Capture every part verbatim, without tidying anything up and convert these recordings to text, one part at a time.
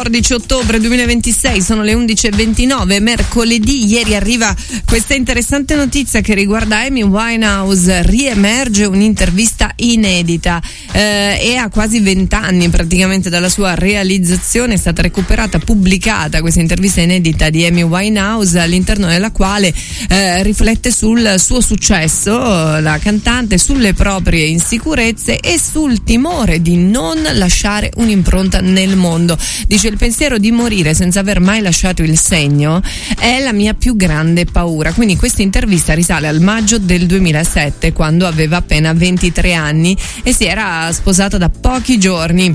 quattordici ottobre duemilaventisei, sono le undici e ventinove, mercoledì. Ieri arriva questa interessante notizia che riguarda Amy Winehouse. Riemerge un'intervista inedita eh, e a quasi vent'anni praticamente dalla sua realizzazione è stata recuperata, pubblicata questa intervista inedita di Amy Winehouse, all'interno della quale eh, riflette sul suo successo, la cantante, sulle proprie insicurezze e sul timore di non lasciare un'impronta nel mondo. Dice: il pensiero di morire senza aver mai lasciato il segno è la mia più grande paura. Quindi questa intervista risale al maggio del duemilasette, quando aveva appena ventitré anni e si era sposata da pochi giorni.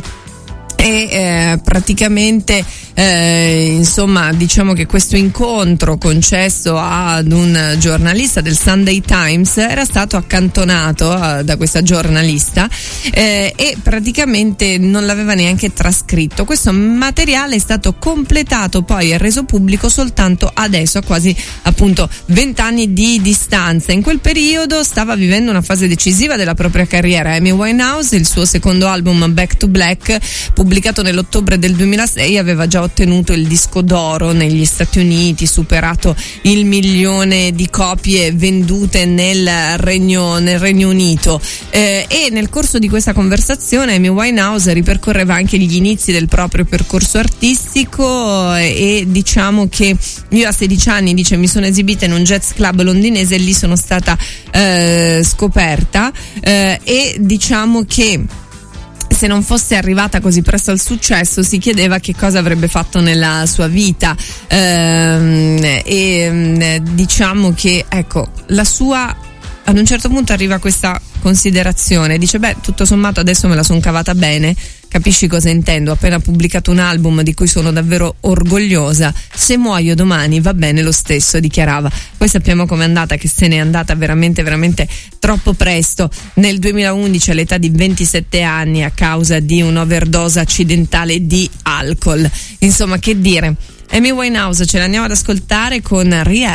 E eh, praticamente eh, insomma diciamo che questo incontro concesso ad un giornalista del Sunday Times era stato accantonato eh, da questa giornalista eh, e praticamente non l'aveva neanche trascritto. Questo materiale è stato completato poi e reso pubblico soltanto adesso, a quasi appunto vent'anni di distanza. In quel periodo stava vivendo una fase decisiva della propria carriera. Amy Winehouse, il suo secondo album Back to Black, pubblicato nell'ottobre del duemilasei, aveva già ottenuto il disco d'oro negli Stati Uniti, superato il milione di copie vendute nel Regno, nel Regno Unito eh, e nel corso di questa conversazione Amy Winehouse ripercorreva anche gli inizi del proprio percorso artistico e, e diciamo che io a sedici anni, dice, mi sono esibita in un jazz club londinese e lì sono stata eh, scoperta eh, e diciamo che se non fosse arrivata così presto al successo si chiedeva che cosa avrebbe fatto nella sua vita ehm, e diciamo che ecco la sua, ad un certo punto arriva questa considerazione, dice: beh, tutto sommato adesso me la son cavata bene, capisci cosa intendo, ho appena pubblicato un album di cui sono davvero orgogliosa, se muoio domani va bene lo stesso, dichiarava. Poi sappiamo com'è andata, che se n'è andata veramente veramente troppo presto nel duemilaundici all'età di ventisette anni a causa di un'overdose accidentale di alcol. Insomma, che dire, Amy Winehouse ce l'andiamo ad ascoltare con Rehab.